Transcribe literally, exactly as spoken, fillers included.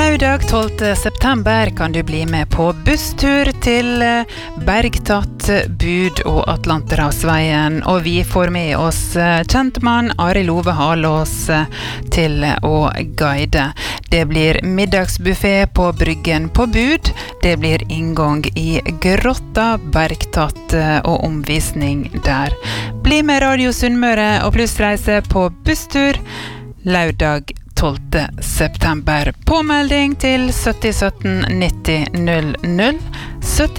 Lørdag tolvte september kan du bli med på busstur til Bergtatt, Bud og Atlanterhavsveien, og vi får med oss kjentmann Arild Ove Halås til å guide. Det blir middagsbuffet på Bryggen på Bud, det blir inngang i Grotta, Bergtatt og omvisning der. Bli med Radio Sunnmøre og plussreise på busstur lørdag tolvte september. Påmelding til sytti sytten nitti null null. sytti